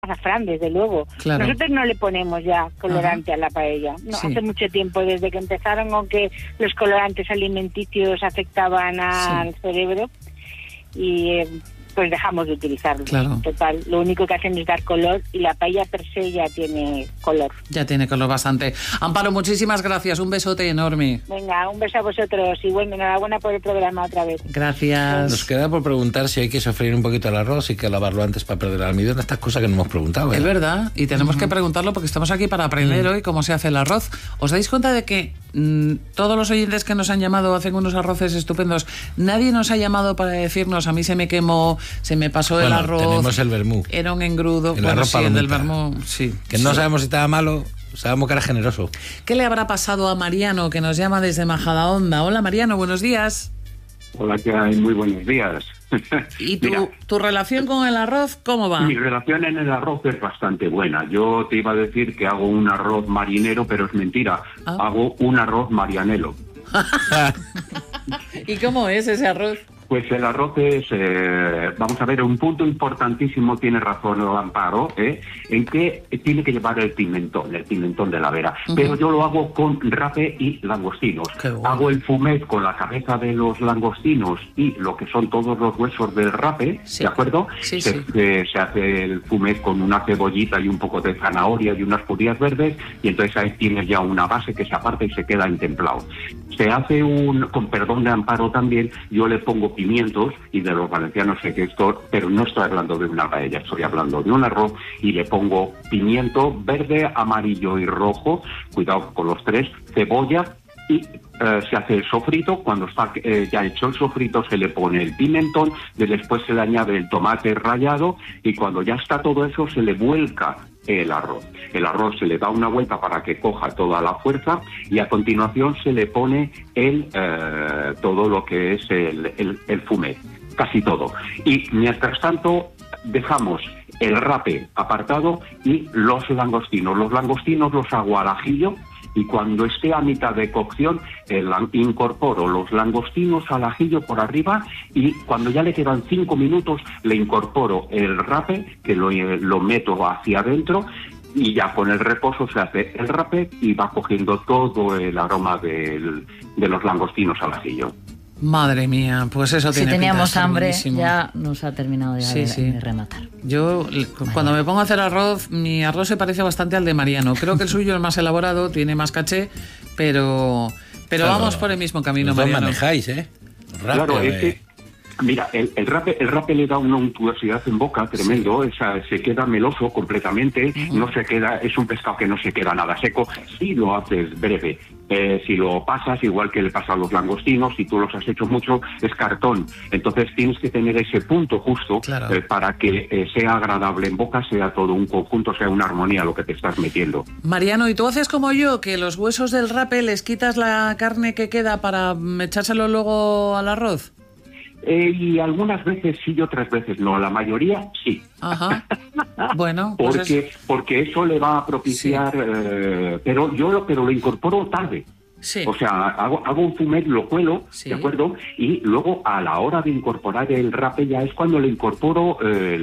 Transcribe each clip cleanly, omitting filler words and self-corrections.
azafrán, desde luego. Claro. Nosotros no le ponemos ya colorante a la paella. No, Sí. hace mucho tiempo, desde que empezaron con que los colorantes alimenticios afectaban al cerebro y pues dejamos de utilizarlos. Claro. Total, lo único que hacen es dar color y la paella per se ya tiene color. Ya tiene color bastante. Amparo, muchísimas gracias. Un besote enorme. Venga, un beso a vosotros y bueno, enhorabuena por el programa otra vez. Gracias. Nos queda por preguntar si hay que sofreír un poquito el arroz y que lavarlo antes para perder el almidón. Estas cosas que no hemos preguntado. Es verdad, y tenemos que preguntarlo porque estamos aquí para aprender hoy cómo se hace el arroz. ¿Os dais cuenta de que todos los oyentes que nos han llamado hacen unos arroces estupendos? Nadie nos ha llamado para decirnos, a mí se me quemó, se me pasó el arroz. Tenemos el vermú. Era un engrudo. El Bueno, arroz sí, el del palomita. vermú, sí. Que no sabemos si estaba malo, sabemos que era generoso. ¿Qué le habrá pasado a Mariano, que nos llama desde Majadahonda? Hola, Mariano, buenos días. Hola, ¿qué hay? Muy buenos días. ¿Y Mira, tu relación con el arroz, cómo va? mi relación en el arroz es bastante buena. Yo te iba a decir que hago un arroz marinero, pero es mentira. Ah. Hago un arroz marianelo. ¿Y cómo es ese arroz? Pues el arroz es, vamos a ver, un punto importantísimo, tiene razón Amparo, en que tiene que llevar el pimentón de la vera. Pero yo lo hago con rape y langostinos. Qué bueno. Hago el fumet con la cabeza de los langostinos y lo que son todos los huesos del rape, Sí. ¿de acuerdo? Sí, se, sí. se hace el fumet con una cebollita y un poco de zanahoria y unas judías verdes, y entonces ahí tienes ya una base que se aparta y se queda intemplado. Se hace con perdón de Amparo también, yo le pongo pimientos, y de los valencianos sé que esto, pero no estoy hablando de una paella, estoy hablando de un arroz, y le pongo pimiento verde, amarillo y rojo, cuidado con los tres, cebolla, y se hace el sofrito. Cuando está ya hecho el sofrito se le pone el pimentón, después se le añade el tomate rallado, y cuando ya está todo eso se le vuelca el arroz. El arroz se le da una vuelta para que coja toda la fuerza, y a continuación se le pone todo lo que es el fumet, casi todo. Y mientras tanto dejamos el rape apartado y los langostinos. Los langostinos los hago al ajillo, y cuando esté a mitad de cocción incorporo los langostinos al ajillo por arriba, y cuando ya le quedan 5 minutos le incorporo el rape, que lo meto hacia adentro, y ya con el reposo se hace el rape y va cogiendo todo el aroma de los langostinos al ajillo. Madre mía, pues eso Si tiene pinta de teníamos estar hambre, buenísimo. ya nos ha terminado de rematar. Yo, cuando me pongo a hacer arroz, mi arroz se parece bastante al de Mariano. Creo que el suyo es más elaborado, tiene más caché, pero Claro, vamos por el mismo camino, los dos Mariano. manejáis, ¿eh? Claro, Rápido, es que, mira, el rape le da una untuosidad en boca tremendo, se queda meloso completamente, no se queda, es un pescado que no se queda nada seco si lo haces breve. Si lo pasas, igual que le pasa a los langostinos, si tú los has hecho mucho, es cartón. Entonces tienes que tener ese punto justo, Claro. para que sea agradable en boca, sea todo un conjunto, sea una armonía lo que te estás metiendo. Mariano, ¿y tú haces como yo, que los huesos del rape les quitas la carne que queda para echárselo luego al arroz? Y algunas veces sí y otras veces no, la mayoría sí. Ajá. Bueno, pues Porque eso le va a propiciar, pero yo lo incorporo tarde. sí. O sea, hago un fumet, lo cuelo, Sí. ¿de acuerdo? Y luego a la hora de incorporar el rape ya es cuando le incorporo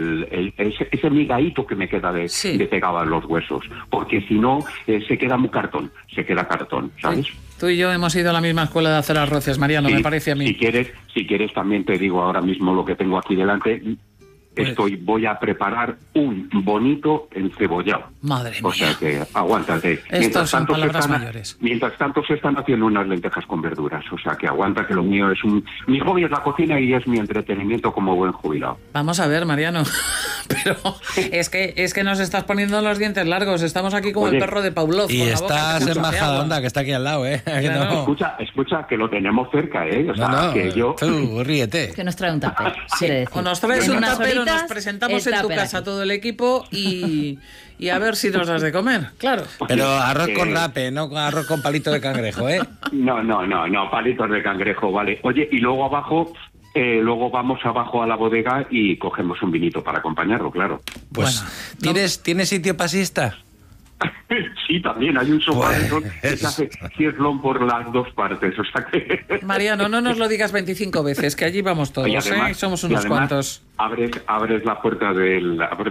ese migaíto que me queda de pegado a los huesos. Porque si no, se queda cartón, ¿sabes? Sí. Tú y yo hemos ido a la misma escuela de hacer arroces, Mariano, Sí, me parece a mí. Si quieres también te digo ahora mismo lo que tengo aquí delante. Voy a preparar un bonito encebollado. Madre O sea mía. que aguántate. Estos son palabras mayores. Mientras tanto se están haciendo unas lentejas con verduras. O sea que aguanta, que lo mío es mi hobby es la cocina y es mi entretenimiento como buen jubilado. Vamos a ver, Mariano. Pero es que nos estás poniendo los dientes largos. Estamos aquí como el perro de Pavlov. Y con la boca estás que en escupe agua. Majadahonda, que está aquí al lado, ¿eh? Claro. No. Escucha, que lo tenemos cerca, ¿eh? O sea, que yo... Tú ríete. Que nos trae un tupper, quiere decir. O nos traes En un unas tupper o nos horitas, presentamos el en tu tupper casa aquí. todo el equipo y a ver si nos das de comer. Claro. Pero arroz con rape, no arroz con palito de cangrejo, ¿eh? No, palitos de cangrejo, vale. Oye, y luego abajo... luego vamos abajo a la bodega y cogemos un vinito para acompañarlo, claro. Pues, Bueno, ¿tienes sitio pasista? Sí, también hay un sofá que se hace cierlón por las dos partes. O sea que... Mariano, no nos lo digas 25 veces, que allí vamos todos, además, somos unos cuantos. Abres la puerta de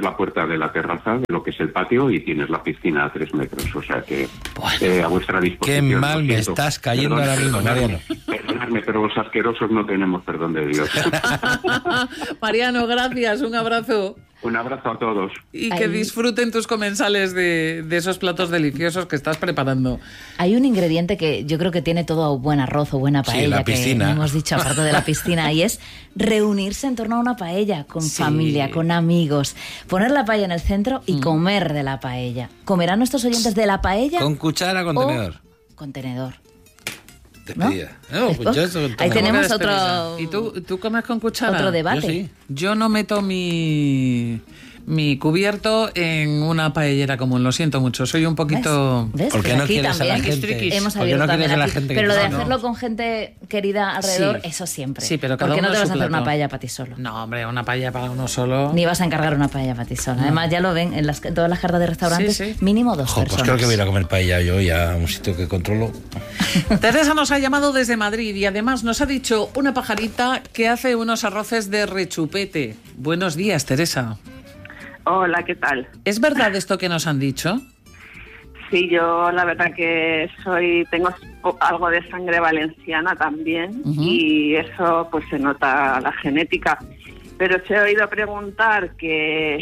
la terraza, de lo que es el patio, y tienes la piscina a 3 metros. O sea que a vuestra disposición. Qué mal me estás cayendo ahora mismo, Mariano. Perdonadme, pero los asquerosos no tenemos perdón de Dios. Mariano, gracias, un abrazo. Un abrazo a todos. Y que disfruten tus comensales de esos platos deliciosos que estás preparando. Hay un ingrediente que yo creo que tiene todo buen arroz o buena paella, la piscina. que hemos dicho aparte de la piscina, y es reunirse en torno a una paella, con familia, con amigos, poner la paella en el centro y comer de la paella. ¿Comerán nuestros oyentes de la paella? ¿Con cuchara o con tenedor? Con tenedor. Despedida. No, pues ahí tenemos otro... ¿Y tú comes con cuchara? Otro debate. Yo sí. Yo no meto mi cubierto en una paellera común, lo siento mucho, soy un poquito... ¿Ves? ¿Por qué Pues no aquí quieres también a la gente? hemos ¿Por qué abierto no quieres también a la aquí. gente que Pero lo de no? hacerlo con gente querida alrededor, Sí. eso siempre. Sí, pero cada ¿Por qué no uno te vas su a hacer plato. una paella para ti solo? No, hombre, una paella para uno solo... Ni vas a encargar una paella para ti solo. Además, ya lo ven en todas las cartas de restaurantes, Sí. mínimo 2 Pues personas. creo que voy a ir a comer paella yo ya a un sitio que controlo. Teresa nos ha llamado desde Madrid y además nos ha dicho una pajarita que hace unos arroces de rechupete. Buenos días, Teresa. Hola, ¿qué tal? ¿Es verdad esto que nos han dicho? Sí, yo la verdad que tengo algo de sangre valenciana también, y eso pues se nota la genética. Pero te he oído preguntar que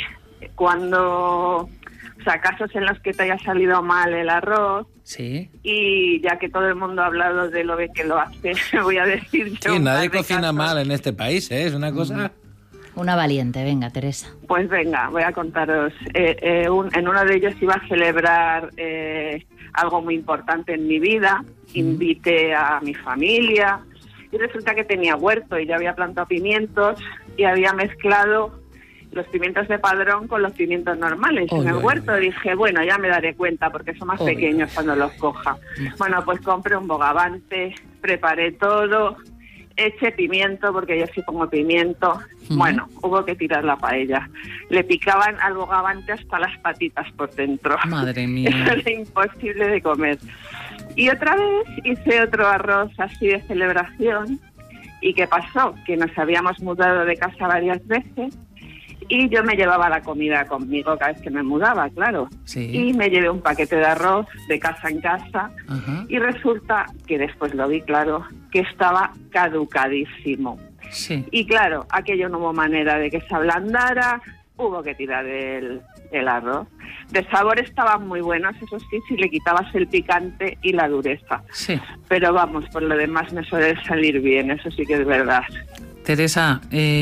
cuando, casos en los que te haya salido mal el arroz, Sí. y ya que todo el mundo ha hablado de lo bien que lo hace, voy a decir yo. Sí, un nadie par de cocina casos. mal en este país, ¿eh? Es una cosa... Una valiente, venga, Teresa. Pues venga, voy a contaros. En uno de ellos iba a celebrar algo muy importante en mi vida. Invité a mi familia y resulta que tenía huerto y ya había plantado pimientos y había mezclado los pimientos de padrón con los pimientos normales en el huerto. Dije, bueno, ya me daré cuenta porque son más pequeños cuando los coja. Bueno, pues compré un bogavante, preparé todo, eché pimiento, porque yo sí pongo pimiento. Bueno, hubo que tirar la paella. Le picaban al bogavante hasta las patitas por dentro. Madre mía. Era imposible de comer. Y otra vez hice otro arroz así de celebración. ¿Y qué pasó? Que nos habíamos mudado de casa varias veces y yo me llevaba la comida conmigo cada vez que me mudaba, claro. Sí. Y me llevé un paquete de arroz de casa en casa. Y resulta que después lo vi, claro, que estaba caducadísimo. Sí. Y claro, aquello no hubo manera de que se ablandara, hubo que tirar el arroz. De sabor estaban muy buenos, eso sí, si le quitabas el picante y la dureza. Sí. Pero vamos, por lo demás me suele salir bien, eso sí que es verdad. Teresa,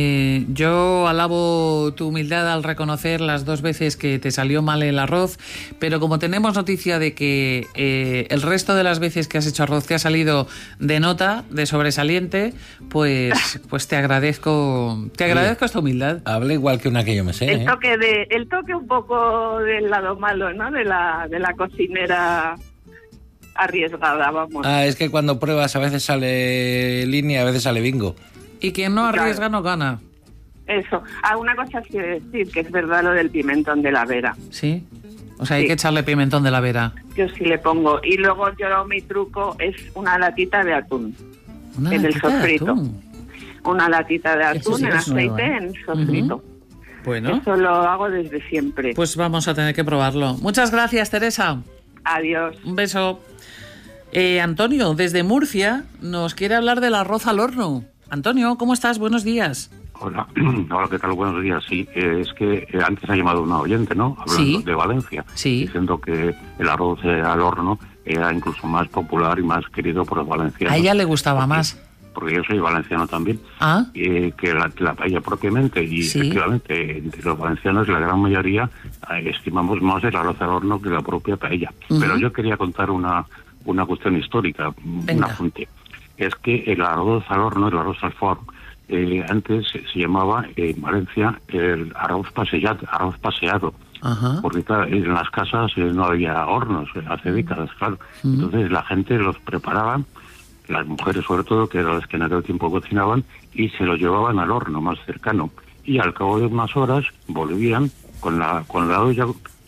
yo alabo tu humildad al reconocer las 2 veces que te salió mal el arroz, pero como tenemos noticia de que el resto de las veces que has hecho arroz te ha salido de nota, de sobresaliente, pues te agradezco esta humildad. Habla igual que una que yo me sé, El toque un poco del lado malo, ¿no? De la cocinera arriesgada, vamos. Ah, es que cuando pruebas a veces sale línea, a veces sale bingo. Y quien no arriesga no gana. Eso. Una cosa sí quiero decir, que es verdad lo del pimentón de la Vera. ¿Sí? O sea, hay Sí. que echarle pimentón de la Vera. Yo sí le pongo. Y luego mi truco es una latita de atún. Una en el latita de sofrito. atún. Una latita de Eso atún sí en que es nuevo, aceite, en sofrito. Bueno, Eso lo hago desde siempre. pues vamos a tener que probarlo. Muchas gracias, Teresa. Adiós. Un beso. Antonio, desde Murcia, nos quiere hablar del arroz al horno. Antonio, ¿cómo estás? Buenos días. Hola, ¿qué tal? Buenos días. Sí, es que antes ha llamado una oyente, ¿no? Hablando Sí. de Valencia, Sí. diciendo que el arroz al horno era incluso más popular y más querido por los valencianos. A ella le gustaba más. Porque yo soy valenciano también. Ah, Que la paella propiamente, y Sí. efectivamente entre los valencianos la gran mayoría estimamos más el arroz al horno que la propia paella. Pero yo quería contar una cuestión histórica, Venga. un apunte. Es que el arroz al horno, el arroz al forn, antes se llamaba en Valencia el arroz paseado. ajá. Porque claro, en las casas no había hornos hace décadas, claro. Entonces la gente los preparaba, las mujeres sobre todo, que eran las que en aquel tiempo cocinaban, y se los llevaban al horno más cercano. Y al cabo de unas horas volvían con la olla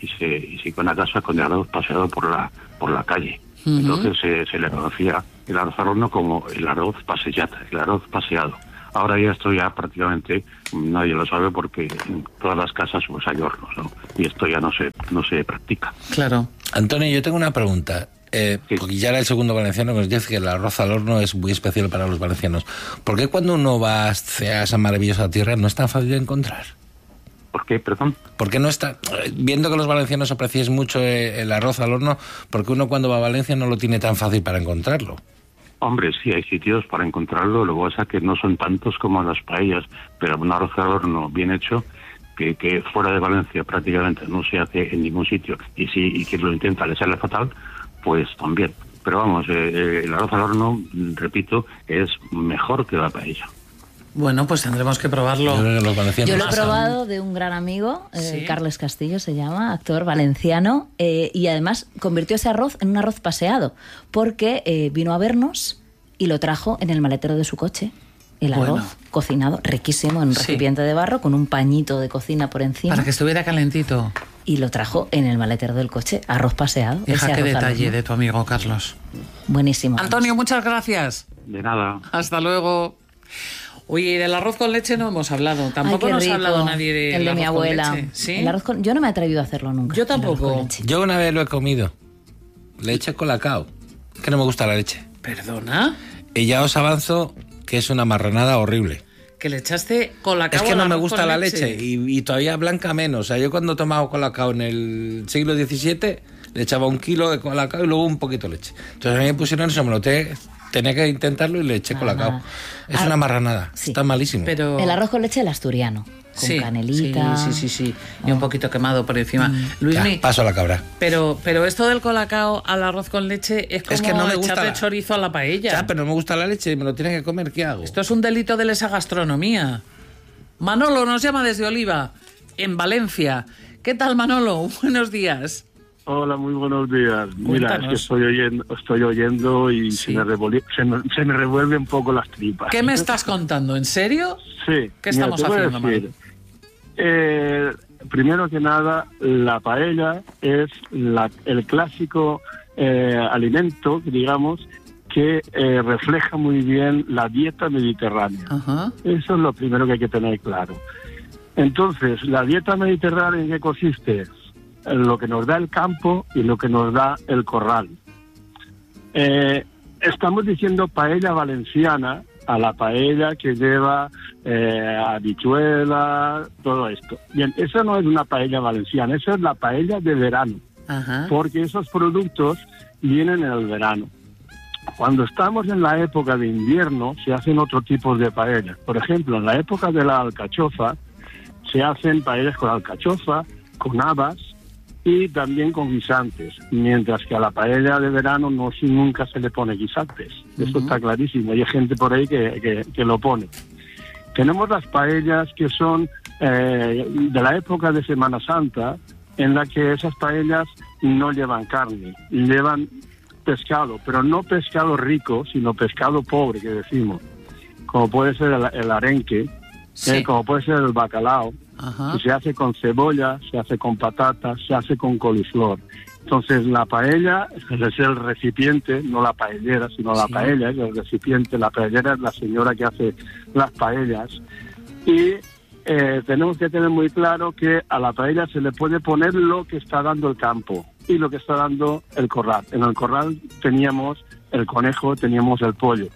y se iba a una casa con el arroz paseado por la calle. Entonces se le conocía el arroz al horno como el arroz paseata, el arroz paseado. Ahora ya esto ya prácticamente nadie lo sabe porque en todas las casas pues hay hornos, ¿no? Y esto ya no se practica. Claro. Antonio, yo tengo una pregunta. Porque ya era el segundo valenciano que nos dice que el arroz al horno es muy especial para los valencianos. ¿Por qué cuando uno va a esa maravillosa tierra no es tan fácil de encontrar? ¿Por qué, perdón? ¿Por qué no está? Viendo que los valencianos apreciáis mucho el arroz al horno, ¿por qué uno cuando va a Valencia no lo tiene tan fácil para encontrarlo? Hombre, sí, hay sitios para encontrarlo. Lo que pasa es que no son tantos como las paellas, pero un arroz al horno bien hecho, que fuera de Valencia prácticamente no se hace en ningún sitio. Y quien lo intenta le sale fatal, pues también. Pero vamos, el arroz al horno, repito, es mejor que la paella. Bueno, pues tendremos que probarlo. Yo lo he probado de un gran amigo, ¿Sí? Carles Castillo se llama, actor valenciano, y además convirtió ese arroz en un arroz paseado, porque vino a vernos y lo trajo en el maletero de su coche. El arroz cocinado, riquísimo, en un recipiente de barro, con un pañito de cocina por encima. Para que estuviera calentito. Y lo trajo en el maletero del coche, arroz paseado. Deja qué detalle de tu amigo Carlos. Buenísimo. Antonio, muchas gracias. De nada. Hasta luego. Oye, del arroz con leche no hemos hablado. Tampoco nos ha hablado nadie del el de arroz mi abuela. con leche. ¿Sí? El arroz con... Yo no me he atrevido a hacerlo nunca. Yo tampoco. Yo una vez lo he comido. Leche colacao. Que no me gusta la leche. ¿Perdona? Y ya os avanzo que es una marranada horrible. Que le echaste colacao. Es que al no me arroz gusta con la leche y todavía blanca menos. O sea, yo cuando he tomado colacao en el siglo XVII le echaba 1 kilo de colacao y luego un poquito de leche. Entonces a mí me pusieron eso, me lo tenía que intentarlo y le eché colacao. Es una marranada, sí. Está malísimo. Pero... El arroz con leche el asturiano, con canelita. Sí. Y un poquito quemado por encima. Luismi, paso a la cabra. Pero esto del colacao al arroz con leche es como que no me gusta echarle chorizo a la paella. Ya, pero no me gusta la leche y me lo tienen que comer, ¿qué hago? Esto es un delito de lesa gastronomía. Manolo nos llama desde Oliva, en Valencia. ¿Qué tal, Manolo? Buenos días. Hola, muy buenos días. Mira, Cuéntanos. es que estoy oyendo y Sí. se me revuelve un poco las tripas. ¿Qué me estás contando? ¿En serio? Sí. ¿Qué Mira, estamos te voy a haciendo, decir, primero que nada, la paella es el clásico alimento, digamos, que refleja muy bien la dieta mediterránea. Ajá. Eso es lo primero que hay que tener claro. Entonces, ¿la dieta mediterránea en qué consiste? En lo que nos da el campo y lo que nos da el corral. Estamos diciendo paella valenciana a la paella que lleva habichuela, todo esto. Bien, esa no es una paella valenciana, esa es la paella de verano, Ajá. porque esos productos vienen en el verano. Cuando estamos en la época de invierno se hacen otro tipo de paellas. Por ejemplo, en la época de la alcachofa se hacen paellas con alcachofa, con habas y también con guisantes, mientras que a la paella de verano nunca se le pone guisantes. Eso está clarísimo, y hay gente por ahí que lo pone. Tenemos las paellas que son de la época de Semana Santa, en la que esas paellas no llevan carne, llevan pescado, pero no pescado rico, sino pescado pobre, que decimos, como puede ser el arenque, Sí. como puede ser el bacalao, Ajá. que se hace con cebolla, se hace con patatas, se hace con coliflor. Entonces la paella es el recipiente, no la paellera, sino la Sí. paella es el recipiente. La paellera es la señora que hace las paellas. Y tenemos que tener muy claro que a la paella se le puede poner lo que está dando el campo y lo que está dando el corral. En el corral teníamos el conejo, teníamos el pollo.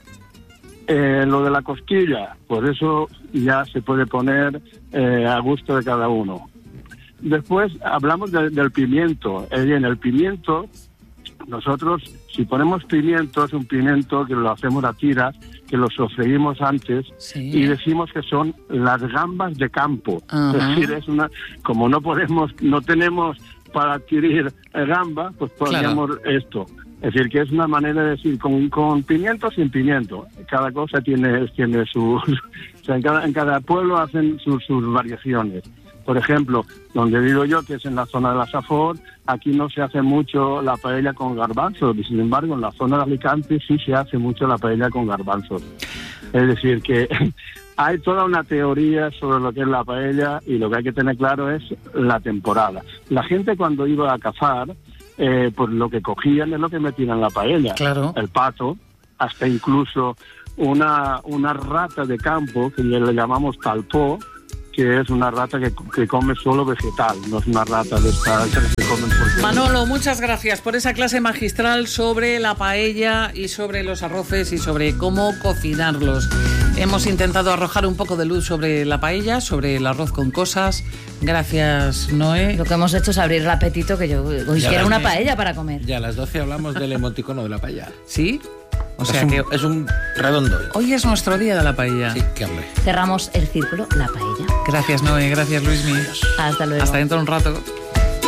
Lo de la cosquilla, pues eso ya se puede poner a gusto de cada uno. Después hablamos del pimiento. Bien, el pimiento, nosotros si ponemos pimiento, es un pimiento que lo hacemos a tiras, que lo sofreímos antes, Sí. y decimos que son las gambas de campo. Ajá. Es decir, como no tenemos para adquirir gamba, pues poníamos esto. Es decir, que es una manera de decir con pimiento o sin pimiento. Cada cosa tiene su... o sea, en cada pueblo hacen sus variaciones. Por ejemplo, donde vivo yo, que es en la zona de la Safor, aquí no se hace mucho la paella con garbanzos. Y sin embargo, en la zona de Alicante sí se hace mucho la paella con garbanzos. Es decir, que hay toda una teoría sobre lo que es la paella y lo que hay que tener claro es la temporada. La gente cuando iba a cazar, pues lo que cogían es lo que metían en la paella. Claro. El pato, hasta incluso una rata de campo que le llamamos talpó, que es una rata que come solo vegetal, no es una rata de estas que se comen por... Manolo, muchas gracias por esa clase magistral sobre la paella y sobre los arroces y sobre cómo cocinarlos. Hemos intentado arrojar un poco de luz sobre la paella, sobre el arroz con cosas. Gracias, Noé. Lo que hemos hecho es abrir el apetito, que yo hoy quiero una paella para comer. Ya a las 12 hablamos del emoticono de la paella. ¿Sí? O sea que es un redondo. Hoy es nuestro día de la paella. Sí, qué hambre. Cerramos el círculo, la paella. Gracias, Noé. Gracias, Luismi. Hasta luego. Hasta dentro de un rato.